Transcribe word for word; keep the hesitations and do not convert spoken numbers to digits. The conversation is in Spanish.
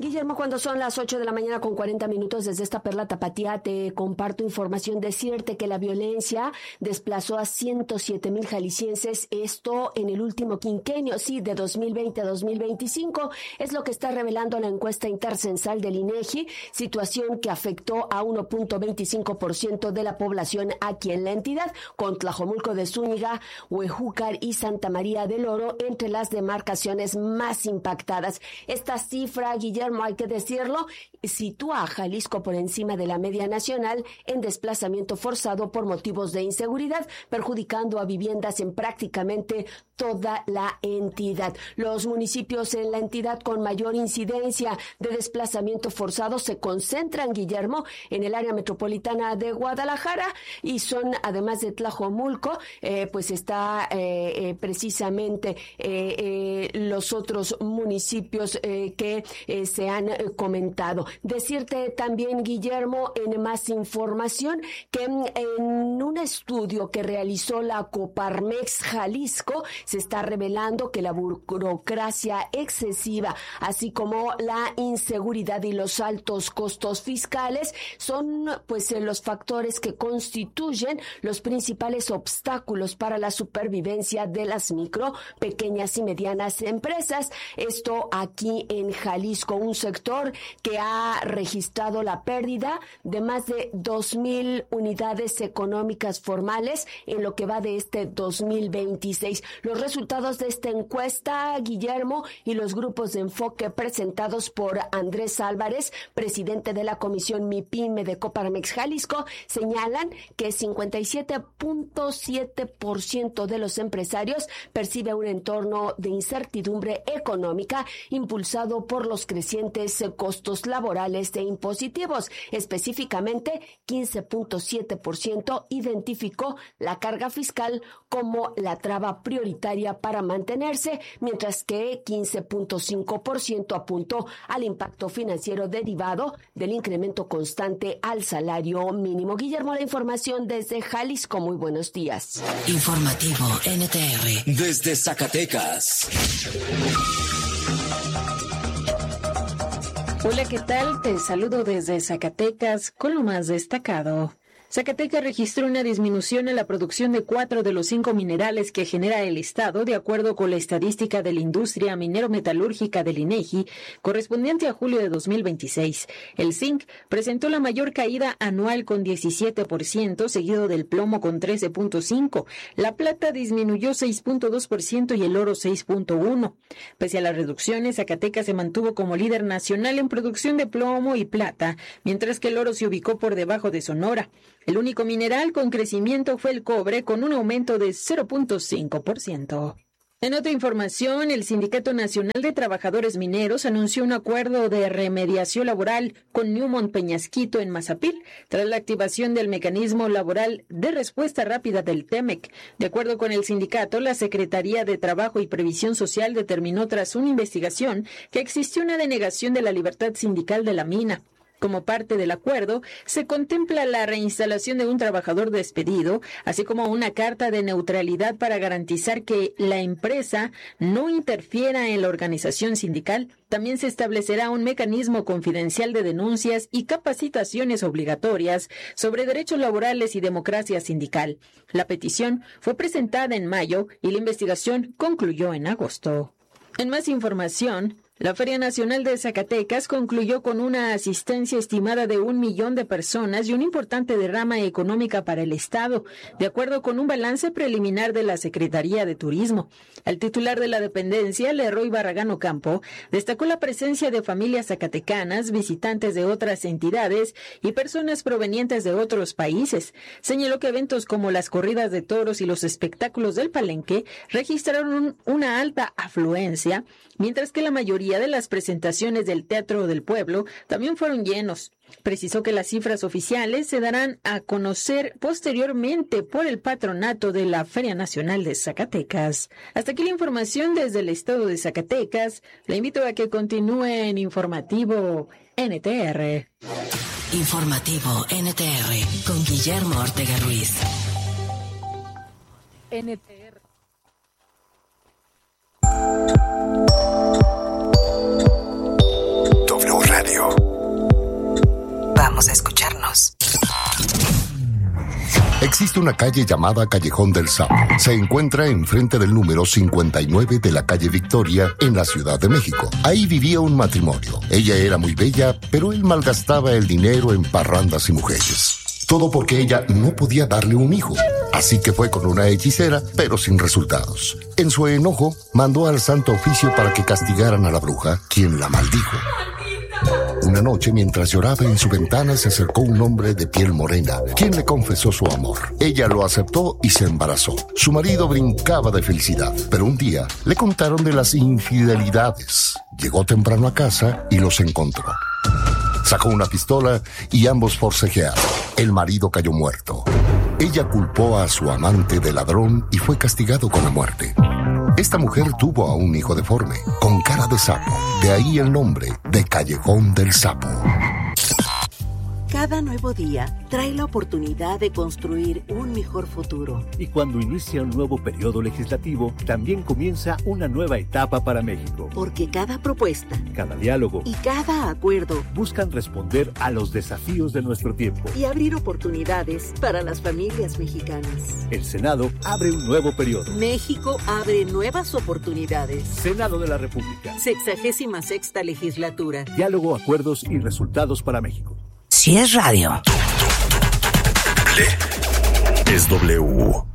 Guillermo, cuando son las ocho de la mañana con cuarenta minutos desde esta perla tapatía, te comparto información. Decirte que la violencia desplazó a ciento siete mil jaliscienses, esto en el último quinquenio, sí, de dos mil veinte a dos mil veinticinco, es lo que está revelando la encuesta intercensal del INEGI, situación que afectó a uno punto veinticinco por ciento de la población aquí en la entidad, con Tlajomulco de Zúñiga, Huejúcar y Santa María del Oro entre las demarcaciones más impactadas. Esta cifra, Guillermo, hay que decirlo, sitúa a Jalisco por encima de la media nacional en desplazamiento forzado por motivos de inseguridad, perjudicando a viviendas en prácticamente toda la entidad. Los municipios en la entidad con mayor incidencia de desplazamiento forzado se concentran, Guillermo, en el área metropolitana de Guadalajara y son, además de Tlajomulco, eh, pues está eh, eh, precisamente eh, eh, los otros municipios eh, que eh, se han eh, comentado. Decirte también, Guillermo, en más información, que en, en un estudio que realizó la Coparmex Jalisco se está revelando que la burocracia excesiva, así como la inseguridad y los altos costos fiscales son pues los factores que constituyen los principales obstáculos para la supervivencia de las micro, pequeñas y medianas empresas. Esto aquí en Jalisco, un sector que ha registrado la pérdida de más de dos mil unidades económicas formales en lo que va de este dos mil veintiséis. Los resultados de esta encuesta, Guillermo, y los grupos de enfoque presentados por Andrés Álvarez, presidente de la Comisión MIPYME de Coparmex Jalisco, señalan que cincuenta y siete punto siete por ciento de los empresarios percibe un entorno de incertidumbre económica impulsado por los crecientes costos laborales e impositivos. Específicamente, quince punto siete por ciento identificó la carga fiscal como la traba prioritaria para mantenerse, mientras que quince punto cinco por ciento apuntó al impacto financiero derivado del incremento constante al salario mínimo. Guillermo, la información desde Jalisco. Muy buenos días. Informativo N T R desde Zacatecas. Hola, ¿qué tal? Te saludo desde Zacatecas con lo más destacado. Zacatecas registró una disminución en la producción de cuatro de los cinco minerales que genera el Estado, de acuerdo con la estadística de la industria minero-metalúrgica del INEGI, correspondiente a julio de dos mil veintiséis. El zinc presentó la mayor caída anual con diecisiete por ciento, seguido del plomo con trece punto cinco por ciento. La plata disminuyó seis punto dos por ciento y el oro seis punto uno por ciento. Pese a las reducciones, Zacatecas se mantuvo como líder nacional en producción de plomo y plata, mientras que el oro se ubicó por debajo de Sonora. El único mineral con crecimiento fue el cobre, con un aumento de cero punto cinco por ciento. En otra información, el Sindicato Nacional de Trabajadores Mineros anunció un acuerdo de remediación laboral con Newmont Peñasquito en Mazapil, tras la activación del mecanismo laboral de respuesta rápida del TEMEC. De acuerdo con el sindicato, la Secretaría de Trabajo y Previsión Social determinó tras una investigación que existió una denegación de la libertad sindical de la mina. Como parte del acuerdo, se contempla la reinstalación de un trabajador despedido, así como una carta de neutralidad para garantizar que la empresa no interfiera en la organización sindical. También se establecerá un mecanismo confidencial de denuncias y capacitaciones obligatorias sobre derechos laborales y democracia sindical. La petición fue presentada en mayo y la investigación concluyó en agosto. En más información, la Feria Nacional de Zacatecas concluyó con una asistencia estimada de un millón de personas y una importante derrama económica para el Estado, de acuerdo con un balance preliminar de la Secretaría de Turismo. El titular de la dependencia, Leroy Barragán Ocampo, destacó la presencia de familias zacatecanas, visitantes de otras entidades y personas provenientes de otros países. Señaló que eventos como las corridas de toros y los espectáculos del Palenque registraron una alta afluencia, mientras que la mayoría de las presentaciones del Teatro del Pueblo también fueron llenos. Precisó que las cifras oficiales se darán a conocer posteriormente por el patronato de la Feria Nacional de Zacatecas. Hasta aquí la información desde el estado de Zacatecas. Le invito a que continúe en Informativo N T R. Informativo N T R con Guillermo Ortega Ruiz. N T R. W Existe una calle llamada Callejón del Sapo. Se encuentra enfrente del número cincuenta y nueve de la calle Victoria, en la Ciudad de México. Ahí vivía un matrimonio. Ella era muy bella, pero él malgastaba el dinero en parrandas y mujeres. Todo porque ella no podía darle un hijo. Así que fue con una hechicera, pero sin resultados. En su enojo, mandó al Santo Oficio para que castigaran a la bruja, quien la maldijo. Una noche, mientras lloraba en su ventana, se acercó un hombre de piel morena, quien le confesó su amor. Ella lo aceptó y se embarazó. Su marido brincaba de felicidad, pero un día le contaron de las infidelidades. Llegó temprano a casa y los encontró. Sacó una pistola y ambos forcejearon. El marido cayó muerto. Ella culpó a su amante de ladrón y fue castigado con la muerte. Esta mujer tuvo a un hijo deforme, con cara de sapo. De ahí el nombre de Callejón del Sapo. Cada nuevo día trae la oportunidad de construir un mejor futuro. Y cuando inicia un nuevo periodo legislativo, también comienza una nueva etapa para México. Porque cada propuesta, cada diálogo y cada acuerdo buscan responder a los desafíos de nuestro tiempo y abrir oportunidades para las familias mexicanas. El Senado abre un nuevo periodo. México abre nuevas oportunidades. Senado de la República. Sexagésima sexta legislatura. Diálogo, acuerdos y resultados para México. Si es radio. Es W.